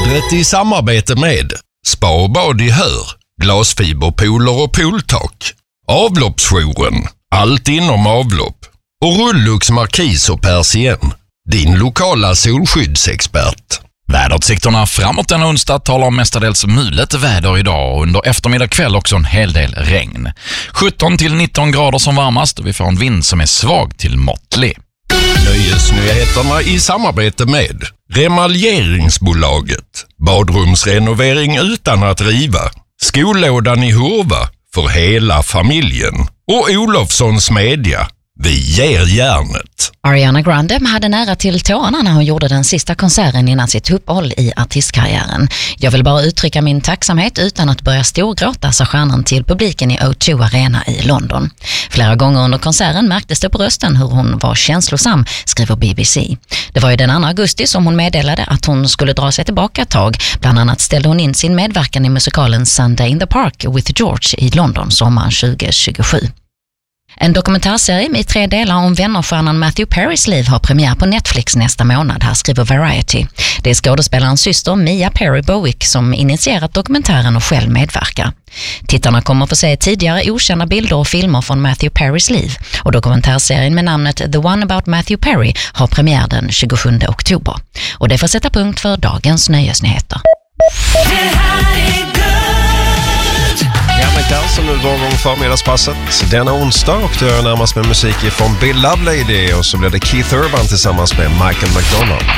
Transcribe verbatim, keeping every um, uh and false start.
Vädret i samarbete med Spa och bad i Hör, glasfiberpooler och pooltak. Avloppsjouren, allt inom avlopp. Och Rullux Markis och Persien, din lokala solskyddsexpert. Väderutsikterna framåt denna onsdag talar om mestadels mulet väder idag och under eftermiddag kväll också en hel del regn. sjutton till nitton grader som varmast och vi får en vind som är svag till måttlig. Nöjesnyheterna i samarbete med Remaljeringsbolaget. Badrumsrenovering utan att riva. Skollådan i Hurva för hela familjen. Och Olofssons Media. Vi ger järnet. Ariana Grande hade nära till tårarna när hon gjorde den sista konserten innan sitt uppehåll i artistkarriären. Jag vill bara uttrycka min tacksamhet utan att börja storgråta, sa stjärnan till publiken i O två Arena i London. Flera gånger under konserten märktes det på rösten hur hon var känslosam, skriver B B C. Det var ju den andra augusti som hon meddelade att hon skulle dra sig tillbaka ett tag. Bland annat ställde hon in sin medverkan i musikalen Sunday in the Park with George i London sommaren tjugo tjugosju. En dokumentärserie med tre delar om vännerstjärnan Matthew Perrys liv har premiär på Netflix nästa månad, här skriver Variety. Det är skådespelarens syster Mia Perry Bowick som initierat dokumentären och själv medverkar. Tittarna kommer få se tidigare okända bilder och filmer från Matthew Perrys liv och dokumentärserien med namnet The One About Matthew Perry har premiär den tjugosjunde oktober. Och det får sätta punkt för dagens nöjesnyheter. Amerika som nu drar igång förmiddagspasset denna onsdag och det är närmast med musik från Bill Lovelady och så blir det Keith Urban tillsammans med Michael McDonald.